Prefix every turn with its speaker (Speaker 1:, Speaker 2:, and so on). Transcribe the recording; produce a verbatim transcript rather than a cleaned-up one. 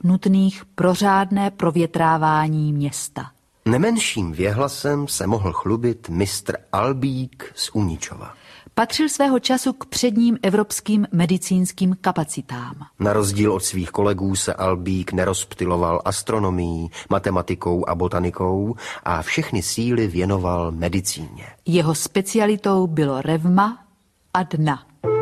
Speaker 1: nutných pro řádné provětrávání města.
Speaker 2: Nemenším věhlasem se mohl chlubit mistr Albík z Uničova.
Speaker 1: Patřil svého času k předním evropským medicínským kapacitám.
Speaker 2: Na rozdíl od svých kolegů se Albík nerozptyloval astronomií, matematikou a botanikou a všechny síly věnoval medicíně.
Speaker 1: Jeho specialitou bylo revma a dna.